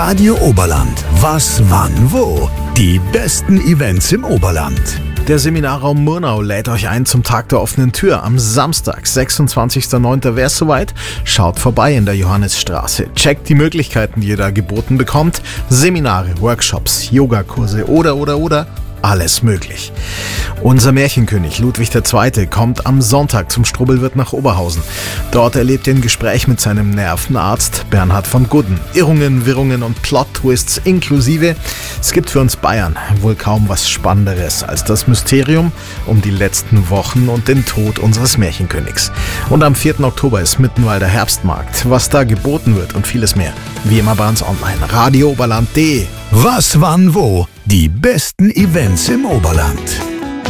Radio Oberland. Was, wann, wo? Die besten Events im Oberland. Der Seminarraum Murnau lädt euch ein zum Tag der offenen Tür. Am Samstag, 26.09. wäre es soweit. Schaut vorbei in der Johannisstraße. Checkt die Möglichkeiten, die ihr da geboten bekommt. Seminare, Workshops, Yogakurse oder. Alles möglich. Unser Märchenkönig Ludwig II. Kommt am Sonntag zum Strubbelwirt nach Oberhausen. Dort erlebt ihr ein Gespräch mit seinem Nervenarzt Bernhard von Gudden. Irrungen, Wirrungen und Plot-Twists inklusive. Es gibt für uns Bayern wohl kaum was Spannenderes als das Mysterium um die letzten Wochen und den Tod unseres Märchenkönigs. Und am 4. Oktober ist Mittenwalder Herbstmarkt. Was da geboten wird und vieles mehr. Wie immer bei uns online. radiooberland.de. Was, wann, wo? Die besten Events im Oberland.